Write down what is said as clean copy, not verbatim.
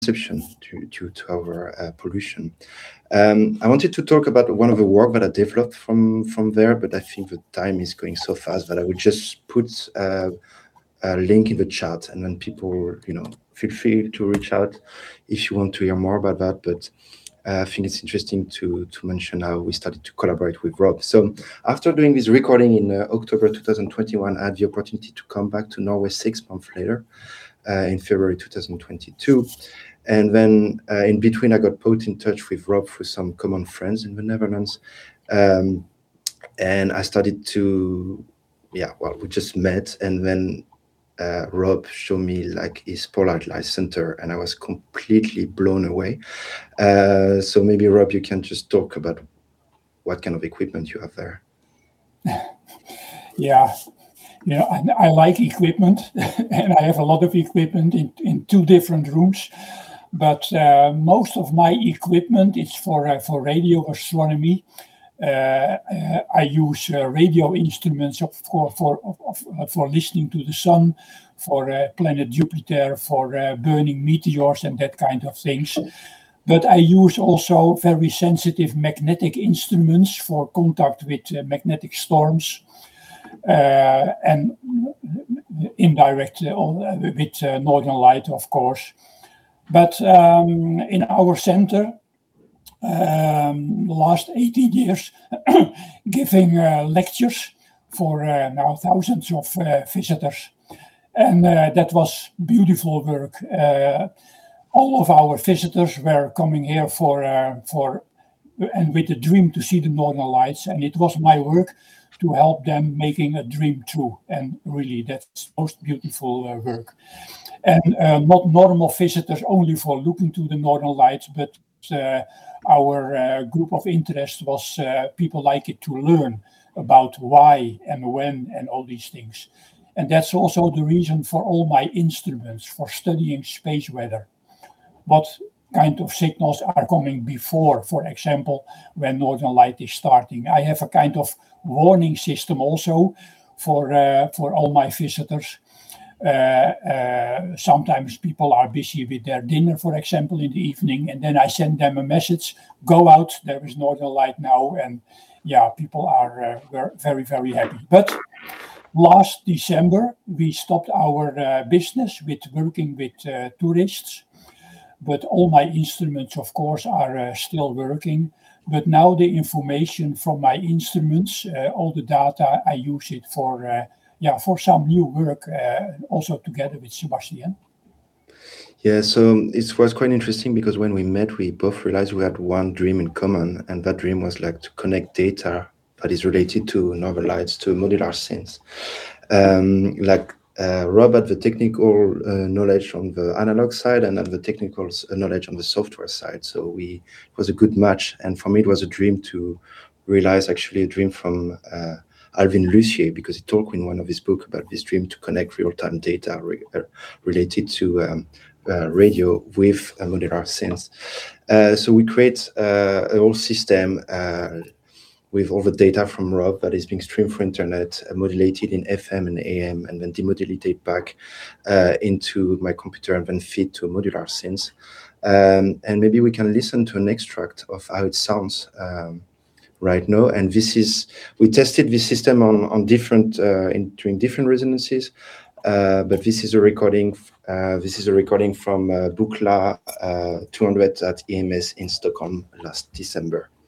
reception due to our pollution. I wanted to talk about one of the work that I developed from there, but I think the time is going so fast that I would just put a link in the chat, and then people, feel free to reach out if you want to hear more about that. But I think it's interesting to mention how we started to collaborate with Rob. So after doing this recording in October 2021, I had the opportunity to come back to Norway 6 months later, in February 2022. And then in between, I got put in touch with Rob through some common friends in the Netherlands. And I started to, we just met, and then Rob showed me like his Pollard Light Center, and I was completely blown away. So maybe Rob, you can just talk about what kind of equipment you have there. Yeah, I like equipment, and I have a lot of equipment in 2 different rooms. But most of my equipment is for radio astronomy. I use radio instruments for listening to the sun, for planet Jupiter, for burning meteors and that kind of things. But I use also very sensitive magnetic instruments for contact with magnetic storms, and indirect with Northern Light, of course. But in our center, the last 18 years, giving lectures for now thousands of visitors. And that was beautiful work. All of our visitors were coming here and with a dream to see the Northern Lights. And it was my work to help them making a dream true. And really, that's most beautiful work. And not normal visitors only for looking to the Northern Lights, but our group of interest was people like it to learn about why and when and all these things. And that's also the reason for all my instruments for studying space weather. What kind of signals are coming before, for example, when Northern Light is starting. I have a kind of warning system also for all my visitors. Sometimes people are busy with their dinner, for example, in the evening, and then I send them a message, go out, there is Northern Light now, and people are very, very happy. But last December, we stopped our business with working with tourists, but all my instruments, of course, are still working. But now the information from my instruments, all the data, I use it for some new work, also together with Sebastian. Yeah, so it was quite interesting because when we met, we both realized we had one dream in common, and that dream was like to connect data that is related to Northern Lights to modular scenes. Rob had the technical knowledge on the analog side and had the technical knowledge on the software side. So it was a good match. And for me, it was a dream to realize actually a dream from Alvin Lucier, because he talked in one of his books about this dream to connect real-time data related to radio with modular scenes. So we create a whole system with all the data from Rob that is being streamed through internet, modulated in FM and AM, and then demodulated back into my computer and then feed to modular scenes. And maybe we can listen to an extract of how it sounds right now. And we tested this system on different during different resonances, but this is a recording. This is a recording from Buchla 200 at EMS in Stockholm last December.